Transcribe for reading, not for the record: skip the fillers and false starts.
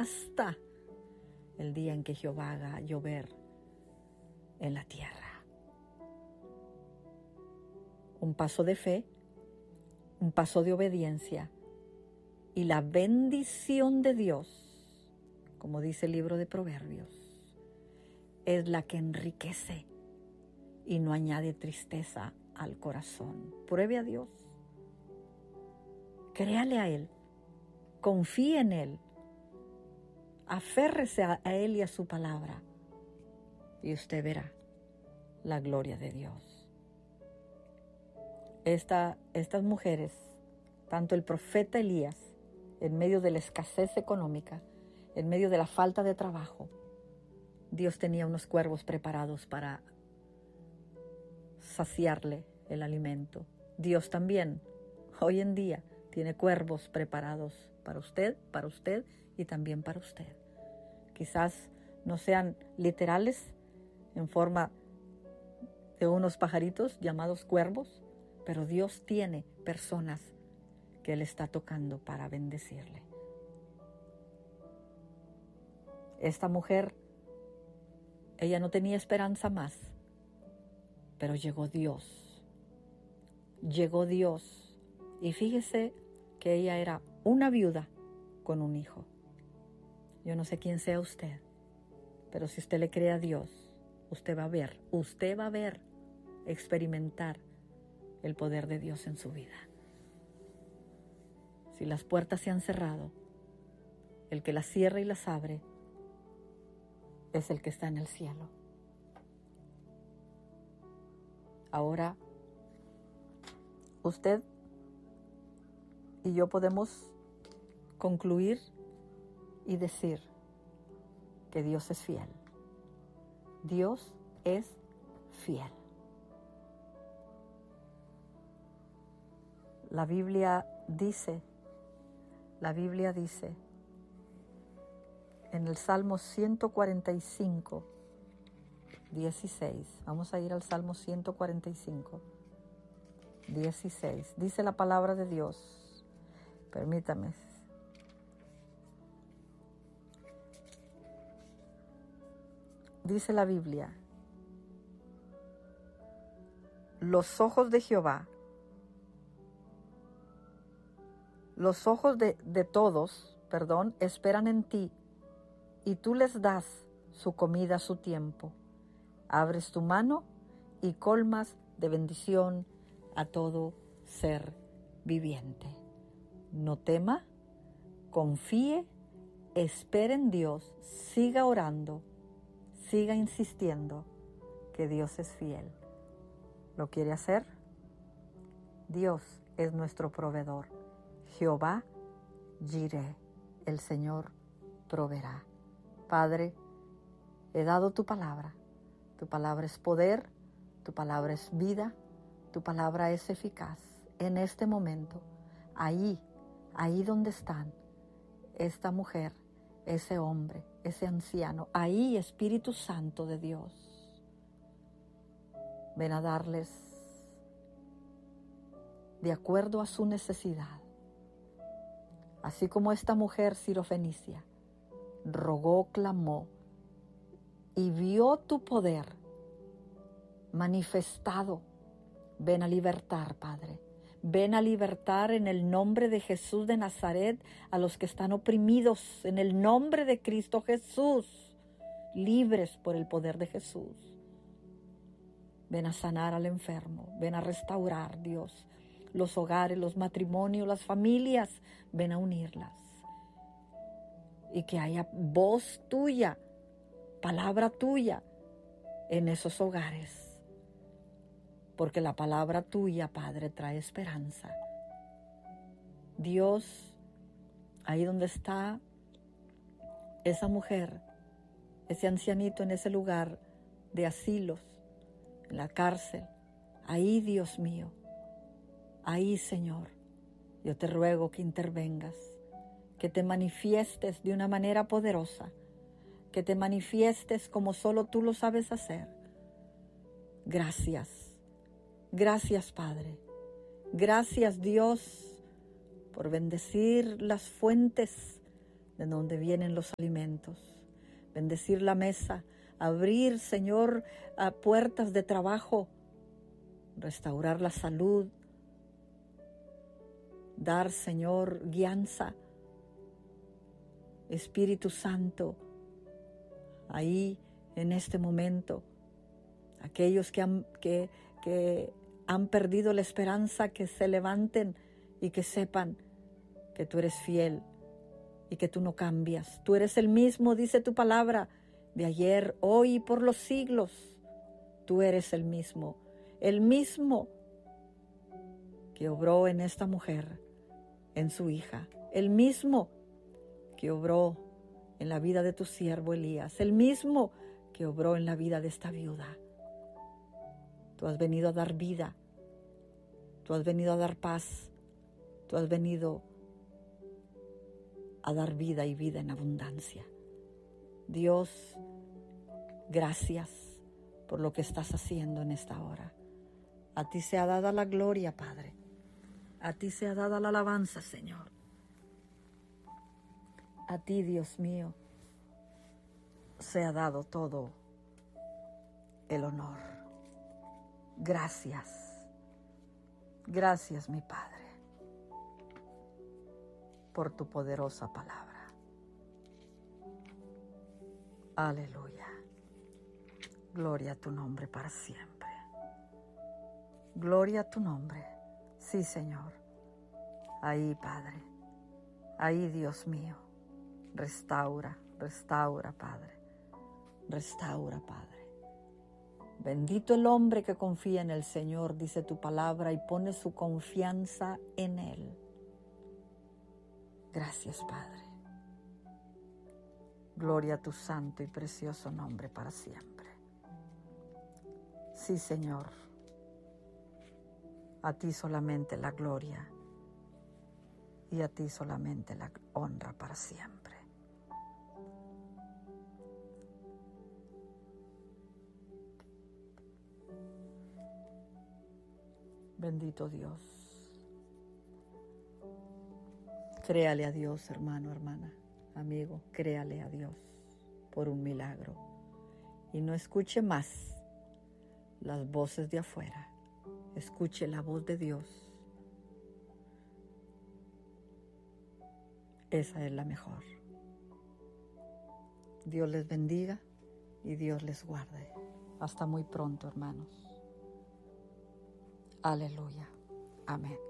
hasta el día en que Jehová haga llover en la tierra. Un paso de fe, un paso de obediencia, y la bendición de Dios, como dice el libro de Proverbios, es la que enriquece y no añade tristeza al corazón. Pruebe a Dios. Créale a Él. Confíe en Él. Aférrese a Él y a su palabra. Y usted verá la gloria de Dios. Estas mujeres, tanto el profeta Elías, en medio de la escasez económica, en medio de la falta de trabajo, Dios tenía unos cuervos preparados para saciarle el alimento. Dios también, hoy en día, tiene cuervos preparados para usted y también para usted. Quizás no sean literales en forma de unos pajaritos llamados cuervos, pero Dios tiene personas que Él está tocando para bendecirle. Esta mujer, ella no tenía esperanza más, pero llegó Dios. Llegó Dios. Y fíjese que ella era una viuda con un hijo. Yo no sé quién sea usted, pero si usted le cree a Dios, usted va a ver, experimentar el poder de Dios en su vida. Si las puertas se han cerrado, el que las cierra y las abre es el que está en el cielo. Ahora, usted y yo podemos concluir y decir que Dios es fiel. Dios es fiel. La Biblia dice en el Salmo 145, 16. Vamos a ir al Salmo 145, 16. Dice la palabra de Dios. Permítame. Dice la Biblia: los ojos de Jehová, los ojos de todos, esperan en ti, y tú les das su comida a su tiempo. Abres tu mano y colmas de bendición a todo ser viviente. No tema, confíe, espere en Dios, siga orando, siga insistiendo que Dios es fiel. ¿Lo quiere hacer? Dios es nuestro proveedor. Jehová Jireh, el Señor proveerá. Padre, he dado tu palabra. Tu palabra es poder, tu palabra es vida, tu palabra es eficaz. En este momento, ahí donde están, esta mujer, ese hombre, ese anciano, ahí, Espíritu Santo de Dios, ven a darles de acuerdo a su necesidad. Así como esta mujer sirofenicia rogó, clamó y vio tu poder manifestado, ven a libertar, Padre. Ven a libertar en el nombre de Jesús de Nazaret a los que están oprimidos, en el nombre de Cristo Jesús, libres por el poder de Jesús. Ven a sanar al enfermo, ven a restaurar, Dios, los hogares, los matrimonios, las familias, ven a unirlas. Y que haya voz tuya, palabra tuya en esos hogares. Porque la palabra tuya, Padre, trae esperanza. Dios, ahí donde está esa mujer, ese ancianito en ese lugar de asilos, en la cárcel, ahí, Dios mío, ahí, Señor, yo te ruego que intervengas, que te manifiestes de una manera poderosa, que te manifiestes como solo tú lo sabes hacer. Gracias, gracias, Padre, gracias, Dios, por bendecir las fuentes de donde vienen los alimentos. Bendecir la mesa, abrir, Señor, a puertas de trabajo, restaurar la salud, dar, Señor, guianza. Espíritu Santo, ahí en este momento, aquellos que han perdido la esperanza, que se levanten y que sepan que tú eres fiel y que tú no cambias. Tú eres el mismo, dice tu palabra, de ayer, hoy y por los siglos. Tú eres el mismo que obró en esta mujer, en su hija, el mismo que obró en la vida de tu siervo Elías, el mismo que obró en la vida de esta viuda. Tú has venido a dar vida, tú has venido a dar paz, tú has venido a dar vida y vida en abundancia. Dios, gracias por lo que estás haciendo en esta hora. A ti sea dada la gloria, Padre. A ti sea dada la alabanza, Señor. A ti, Dios mío, sea dado todo el honor. Gracias. Gracias, mi Padre, por tu poderosa palabra. Aleluya. Gloria a tu nombre para siempre. Gloria a tu nombre. Sí, Señor. Ahí, Padre. Ahí, Dios mío. Restaura, restaura, Padre. Restaura, Padre. Bendito el hombre que confía en el Señor, dice tu palabra, y pone su confianza en Él. Gracias, Padre. Gloria a tu santo y precioso nombre para siempre. Sí, Señor. A ti solamente la gloria y a ti solamente la honra para siempre. Bendito Dios. Créale a Dios, hermano, hermana, amigo, créale a Dios por un milagro. Y no escuche más las voces de afuera. Escuche la voz de Dios. Esa es la mejor. Dios les bendiga y Dios les guarde. Hasta muy pronto, hermanos. Aleluya. Amén.